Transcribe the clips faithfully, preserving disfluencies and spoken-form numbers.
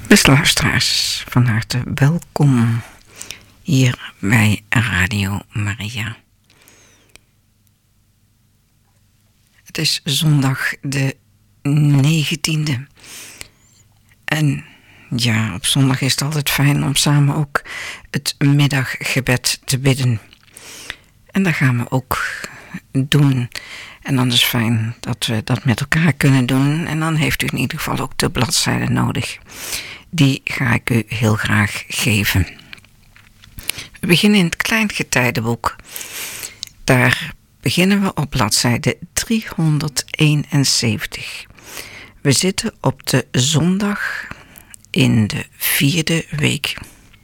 Beste luisteraars, van harte welkom hier bij Radio Maria. Het is zondag de negentiende. En ja, op zondag is het altijd fijn om samen ook het middaggebed te bidden. En dat gaan we ook doen. En dan is het fijn dat we dat met elkaar kunnen doen. En dan heeft u in ieder geval ook de bladzijde nodig. Die ga ik u heel graag geven. We beginnen in het Kleingetijdenboek. Daar beginnen we op bladzijde driehonderdeenenzeventig. We zitten op de zondag in de vierde week.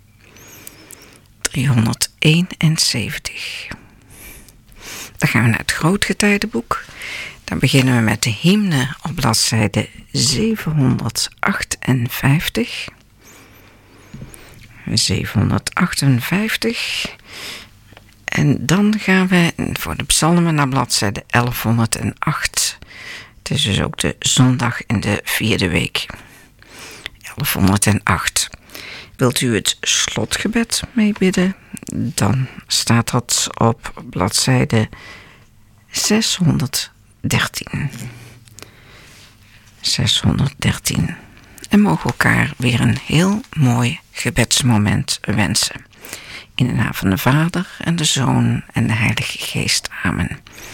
driehonderdeenenzeventig. Dan gaan we naar het Grootgetijdenboek. Dan beginnen we met de hymne op bladzijde zevenhonderdachtenvijftig. zevenhonderdachtenvijftig. En dan gaan we voor de psalmen naar bladzijde elfhonderdacht. Het is dus ook de zondag in de vierde week. elfhonderdacht. Wilt u het slotgebed meebidden? Dan staat dat op bladzijde zeshonderddertien. zeshonderddertien. En mogen elkaar weer een heel mooi gebedsmoment wensen. In de naam van de Vader en de Zoon en de Heilige Geest. Amen.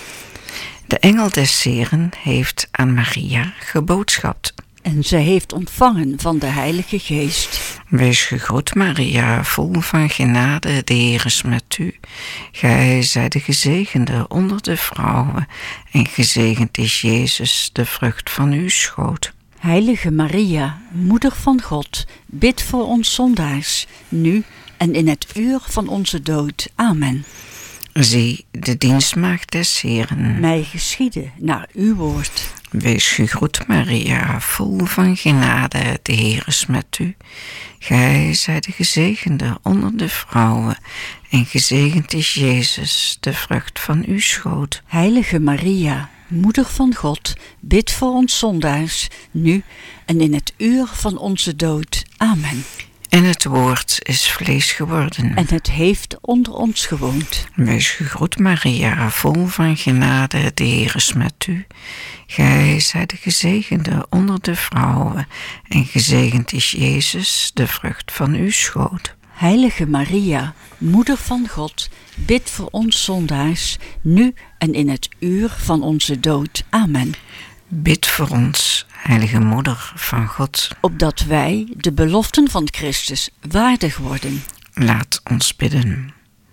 De engel des Heren heeft aan Maria geboodschapt. En zij heeft ontvangen van de Heilige Geest. Wees gegroet, Maria, vol van genade, de Heer is met u. Gij zijt de gezegende onder de vrouwen, en gezegend is Jezus, de vrucht van uw schoot. Heilige Maria, moeder van God, bid voor ons zondaars, nu en in het uur van onze dood. Amen. Zie, de dienstmaagd des Heren. Mij geschiede naar uw woord. Wees gegroet, Maria, vol van genade, de Heer is met u. Gij zijt de gezegende onder de vrouwen, en gezegend is Jezus, de vrucht van uw schoot. Heilige Maria, moeder van God, bid voor ons zondaars, nu en in het uur van onze dood. Amen. En het woord is vlees geworden. En het heeft onder ons gewoond. Wees gegroet, Maria, vol van genade, de Heer is met u. Gij zijt de gezegende onder de vrouwen, en gezegend is Jezus, de vrucht van uw schoot. Heilige Maria, moeder van God, bid voor ons zondaars, nu en in het uur van onze dood. Amen. Bid voor ons, heilige moeder van God, opdat wij de beloften van Christus waardig worden. Laat ons bidden.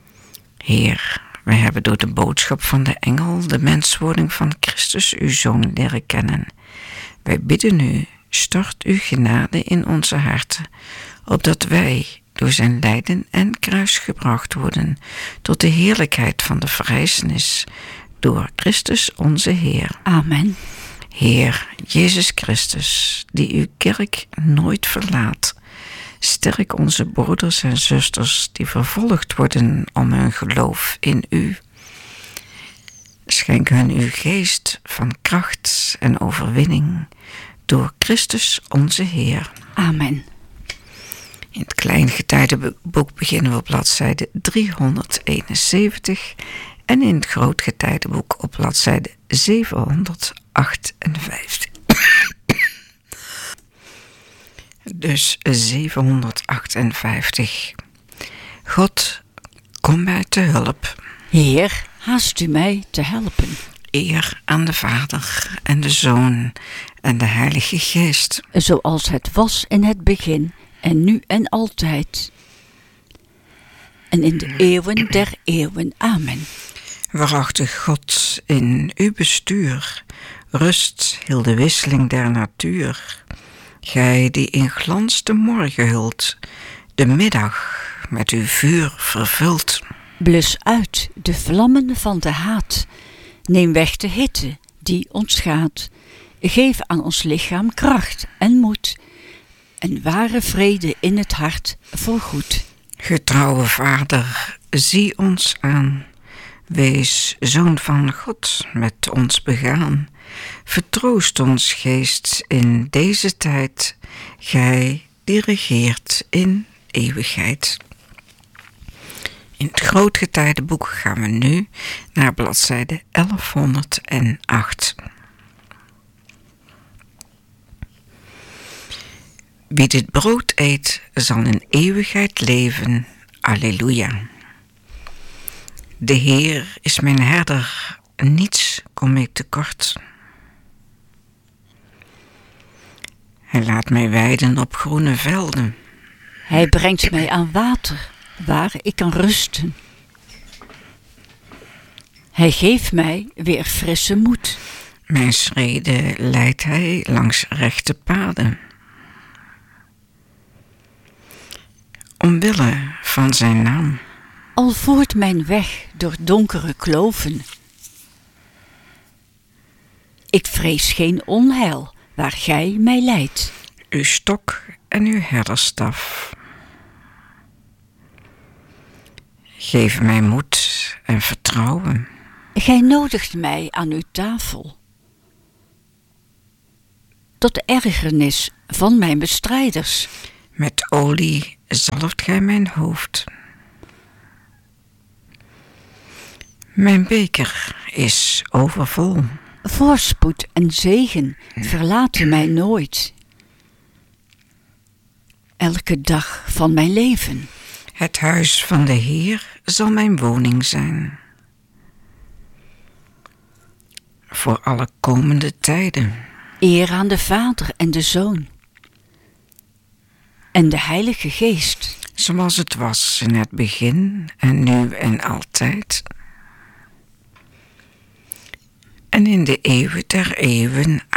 Heer, wij hebben door de boodschap van de engel de menswording van Christus, uw Zoon, leren kennen. Wij bidden u, stort uw genade in onze harten, opdat wij door zijn lijden en kruis gebracht worden tot de heerlijkheid van de verrijzenis door Christus onze Heer. Amen. Heer Jezus Christus, die uw kerk nooit verlaat, sterk onze broeders en zusters die vervolgd worden om hun geloof in u. Schenk hun uw geest van kracht en overwinning door Christus onze Heer. Amen. In het Kleingetijdenboek beginnen we op bladzijde driehonderdeenenzeventig en in het Grootgetijdenboek op bladzijde zevenhonderdachtenvijftig. Dus zevenhonderdachtenvijftig. God, kom mij te hulp. Heer, haast u mij te helpen. Eer aan de Vader en de Zoon en de Heilige Geest. Zoals het was in het begin en nu en altijd. En in de eeuwen der eeuwen. Amen. Waarachtig God, in uw bestuur rust heel de wisseling der natuur. Gij die in glans de morgen hult, de middag met uw vuur vervult. Blus uit de vlammen van de haat. Neem weg de hitte die ons schaadt. Geef aan ons lichaam kracht en moed. En ware vrede in het hart voorgoed. Getrouwe Vader, zie ons aan. Wees Zoon van God met ons begaan. Vertroost ons geest in deze tijd. Gij die regeert in eeuwigheid. In het Grootgetijdenboek gaan we nu naar bladzijde elfhonderdacht. Wie dit brood eet, zal in eeuwigheid leven. Alleluia. De Heer is mijn herder, niets kom ik tekort. Hij laat mij weiden op groene velden. Hij brengt mij aan water, waar ik kan rusten. Hij geeft mij weer frisse moed. Mijn schreden leidt hij langs rechte paden. Omwille van zijn naam. Al voert mijn weg door donkere kloven. Ik vrees geen onheil waar gij mij leidt. Uw stok en uw herderstaf geven mij moed en vertrouwen. Gij nodigt mij aan uw tafel. Tot ergernis van mijn bestrijders. Met olie zalft gij mijn hoofd. Mijn beker is overvol. Voorspoed en zegen verlaten mij nooit. Elke dag van mijn leven. Het huis van de Heer zal mijn woning zijn. Voor alle komende tijden. Eer aan de Vader en de Zoon. En de Heilige Geest. Zoals het was in het begin en nu en altijd. En in de eeuwen der eeuwen.